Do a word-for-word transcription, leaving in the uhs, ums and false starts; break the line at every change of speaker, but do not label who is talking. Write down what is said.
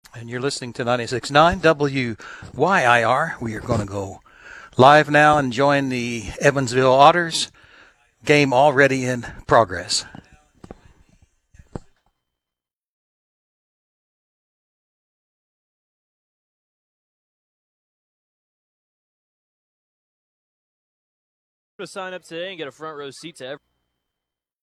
And you're listening to ninety-six point nine W Y I R. We are going to go live now and join the Evansville Otters. Game already in progress.
To sign up today and get a front row seat to every